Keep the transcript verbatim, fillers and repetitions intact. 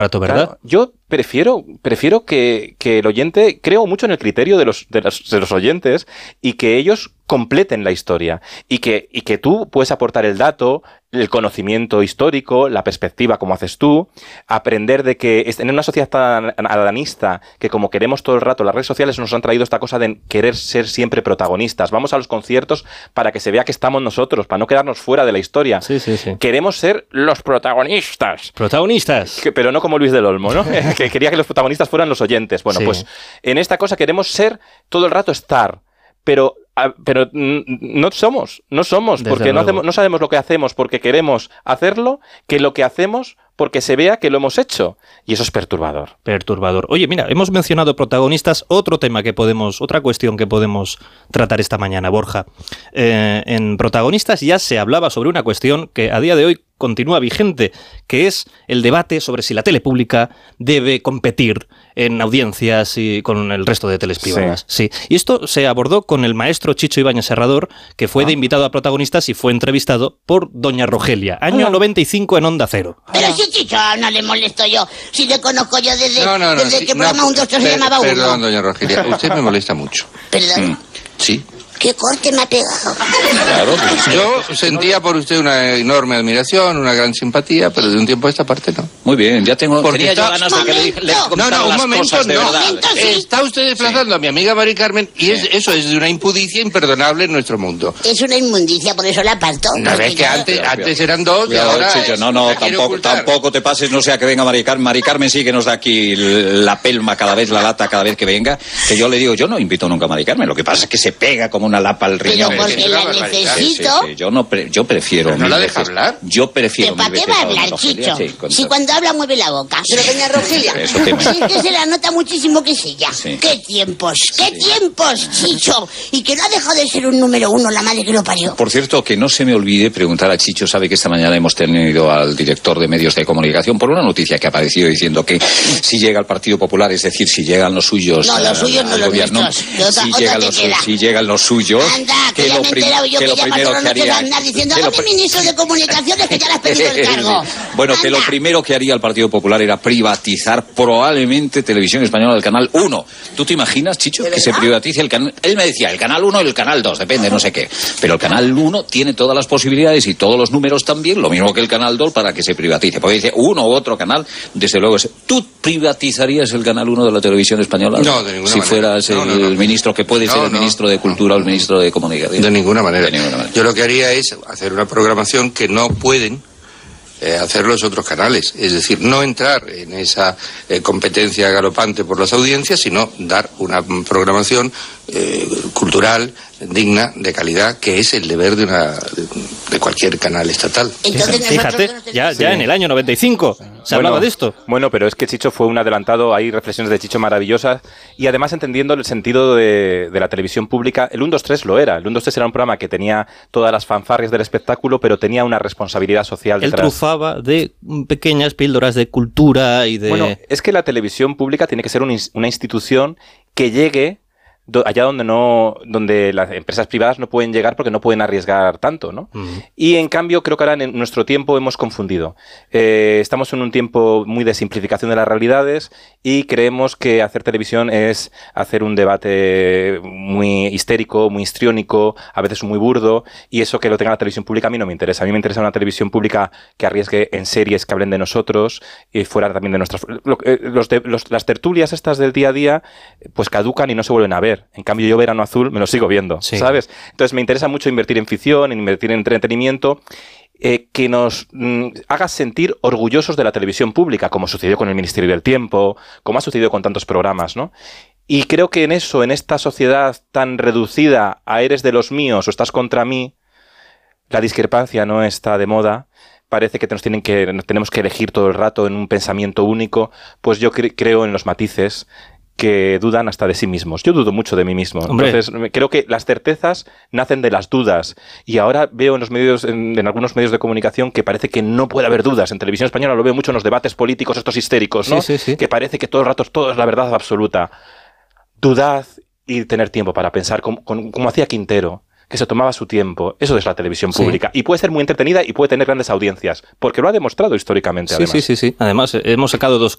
rato, ¿verdad? Claro, yo prefiero, prefiero que, que el oyente, creo mucho en el criterio de los, de los, de los oyentes y que ellos completen la historia y que, y que tú puedes aportar el dato, el conocimiento histórico, la perspectiva como haces tú, aprender de que en una sociedad tan adanista que como queremos todo el rato, las redes sociales nos han traído esta cosa de querer ser siempre protagonistas. Vamos a los conciertos para que se vea que estamos nosotros, para no quedarnos fuera de la historia. Sí, sí, sí. Queremos ser los protagonistas. Protagonistas. Que, pero no como Luis del Olmo, ¿no? Que quería que los protagonistas fueran los oyentes. Bueno, sí. Pues en esta cosa queremos ser todo el rato estar, pero... Pero no somos, no somos, Desde porque no, hacemos, no sabemos lo que hacemos porque queremos hacerlo, que lo que hacemos porque se vea que lo hemos hecho. Y eso es perturbador. Perturbador. Oye, mira, hemos mencionado protagonistas, otro tema que podemos, otra cuestión que podemos tratar esta mañana, Borja. Eh, en protagonistas ya se hablaba sobre una cuestión que a día de hoy continúa vigente, que es el debate sobre si la tele pública debe competir en audiencias y con el resto de teles privadas. Sí. sí. Y esto se abordó con el maestro Chicho Ibáñez Serrador, que fue ah. de invitado a protagonistas y fue entrevistado por doña Rogelia, año Hola. noventa y cinco en Onda Cero. Pero si Chicho no le molesto yo, si le conozco yo desde, no, no, no, desde sí, que el programa no, un dos tres se per, llamaba Perdón, uno. doña Rogelia, usted me molesta mucho. ¿Perdón? Mm, sí. ¿Qué corte me ha pegado? Claro, pues yo sentía por usted una enorme admiración, una gran simpatía, pero de un tiempo a esta parte no. Muy bien, ya tengo Porque tenía está, yo ganas de que le, le no, no, un las momento, cosas de no. verdad. Momento, sí. Está usted desplazando sí. a mi amiga Mari Carmen y sí. es, eso es de una impudicia imperdonable en nuestro mundo. Es una inmundicia, por eso la aparto. No ves que antes, Cuidado, antes eran dos cuidado, y ahora... Chicho, no, no, tampoco, tampoco te pases, no sea que venga Mari Carmen. Mari Carmen sí que nos da aquí la pelma cada vez, la lata cada vez que venga. Que yo le digo, yo no invito nunca a Mari Carmen, lo que pasa es que se pega como una lapa al riñón. Pero porque la necesito. Sí, sí, yo, no pre, yo prefiero... ¿No la deja hablar? Yo prefiero... ¿Para qué va a hablar, Chicho? Sí, si cuando habla mueve la boca. Pero doña Rogelia, Eso te si es que se la nota muchísimo que es ella. Sí. ¡Qué tiempos! ¡Qué Sí. tiempos, Chicho! Y que no ha dejado de ser un número uno, la madre que lo parió. Por cierto, que no se me olvide preguntar a Chicho, sabe que esta mañana hemos tenido al director de medios de comunicación por una noticia que ha aparecido diciendo que si llega el Partido Popular, es decir, si llegan los suyos... No, los suyos no, los gobierno, nuestros. Otra, si, otra llegan te los, queda. si llegan los suyos... Anda, que, que ya lo me he prim, enterado yo que que, lo ya primero para que haría... andar diciendo, que lo hágame ministro de comunicaciones que ya le has pedido el cargo. Bueno, Anda. que lo primero que haría el Partido Popular era privatizar probablemente Televisión Española del Canal uno. ¿Tú te imaginas, Chicho, que se privatice el canal? Él me decía, el Canal uno y el Canal dos, depende, no sé qué. Pero el Canal uno tiene todas las posibilidades y todos los números también, lo mismo que el Canal dos, para que se privatice. Porque dice, uno u otro canal, desde luego es... ¿Tú privatizarías el Canal uno de la Televisión Española? No, de ninguna si manera. Si fueras no, el no, no. ministro, que puede no, ser el no, ministro de Cultura no, o el ministro de Comunicación. De ninguna manera. De ninguna manera. Yo lo que haría es hacer una programación que no pueden eh, hacer los otros canales. Es decir, no entrar en esa eh, competencia galopante por las audiencias, sino dar una programación eh, cultural, digna, de calidad, que es el deber de una de, de cualquier canal estatal. Entonces, Fíjate, ya, ya en el año noventa y cinco se bueno, hablaba de esto. Bueno, pero es que Chicho fue un adelantado, hay reflexiones de Chicho maravillosas y además entendiendo el sentido de, de la televisión pública. El uno dos tres lo era, el uno dos tres era un programa que tenía todas las fanfarrias del espectáculo, pero tenía una responsabilidad social Él detrás. trufaba de pequeñas píldoras de cultura y de... Bueno, es que la televisión pública tiene que ser un, una institución que llegue allá donde no, donde las empresas privadas no pueden llegar porque no pueden arriesgar tanto, ¿no? Uh-huh. Y en cambio creo que ahora en nuestro tiempo hemos confundido. Eh, estamos en un tiempo muy de simplificación de las realidades y creemos que hacer televisión es hacer un debate muy histérico, muy histriónico, a veces muy burdo, y eso que lo tenga la televisión pública a mí no me interesa. A mí me interesa una televisión pública que arriesgue en series que hablen de nosotros y fuera también de nuestras... Los de, los, las tertulias estas del día a día pues caducan y no se vuelven a ver. En cambio, yo Verano Azul me lo sigo viendo, sí. ¿Sabes? Entonces me interesa mucho invertir en ficción, en invertir en entretenimiento, eh, que nos mm, haga sentir orgullosos de la televisión pública, como sucedió con el Ministerio del Tiempo, como ha sucedido con tantos programas, ¿no? Y creo que en eso, en esta sociedad tan reducida a eres de los míos o estás contra mí, la discrepancia no está de moda. Parece que nos tienen que nos tenemos que elegir todo el rato en un pensamiento único. Pues yo cre- creo en los matices que dudan hasta de sí mismos. Yo dudo mucho de mí mismo. Hombre. Entonces, creo que las certezas nacen de las dudas. Y ahora veo en los medios, en, en algunos medios de comunicación, que parece que no puede haber dudas. En Televisión Española lo veo mucho en los debates políticos, estos histéricos, ¿no? Sí, sí, sí. Que parece que todo el rato todo es la verdad absoluta. Dudad y tener tiempo para pensar, como, como hacía Quintero, que se tomaba su tiempo. Eso es la televisión pública. Sí. Y puede ser muy entretenida y puede tener grandes audiencias, porque lo ha demostrado históricamente, sí, además. Sí, sí, sí. Además, hemos sacado dos,